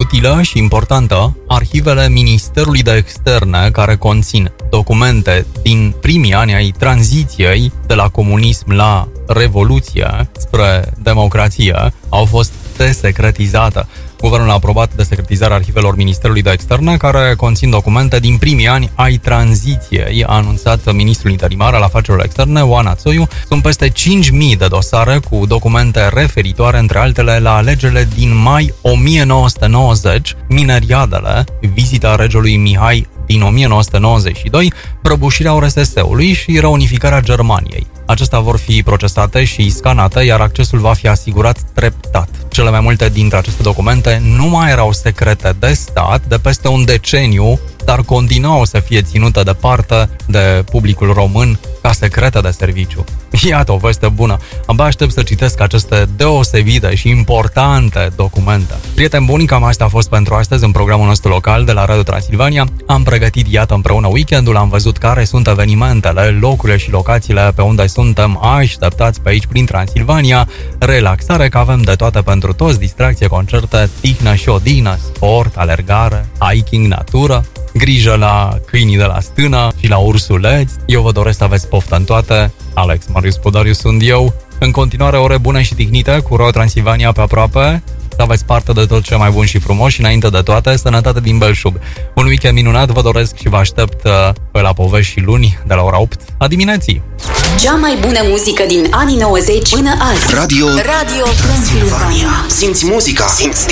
utilă și importantă, arhivele Ministerului de Externe, care conțin documente din primii ani ai tranziției de la comunism la revoluție spre democrație, au fost desecretizate. Guvernul a aprobat desecretizarea arhivelor Ministerului de Externe, care conțin documente din primii ani ai tranziției, a anunțat ministrul interimar al afacerilor externe, Oana Țoiu. Sunt peste 5.000 de dosare cu documente referitoare, între altele, la alegerile din mai 1990, mineriadele, vizita regelui Mihai din 1992, prăbușirea URSS-ului și reunificarea Germaniei. Acestea vor fi procesate și scanate, iar accesul va fi asigurat treptat. Cele mai multe dintre aceste documente nu mai erau secrete de stat de peste un deceniu, dar continuau să fie ținute departe de publicul român ca secrete de serviciu. Iată o veste bună. Abia aștept să citesc aceste deosebite și importante documente. Prieteni buni, cam asta a fost pentru astăzi în programul nostru local de la Radio Transilvania. Am pregătit, iată, împreună weekendul, am văzut care sunt evenimentele, locurile și locațiile pe unde suntem așteptați pe aici prin Transilvania. Relaxare, că avem de toate pentru toți, distracție, concerte, tihnă și odihnă, sport, alergare, hiking, natură, grijă la câinii de la stână și la ursuleți. Eu vă doresc să aveți poftă în toate. Alex Marius Podariu sunt eu. În continuare, ore bune și tihnite cu Radio Transilvania pe aproape. Să aveți parte de tot ce mai bun și frumos și, înainte de toate, sănătate din belșug. Un weekend minunat vă doresc și vă aștept pe la Povești și luni de la ora 8 a dimineții. Cea mai bună muzică din anii 90 până azi. Radio Transilvania. Simți muzica. Simți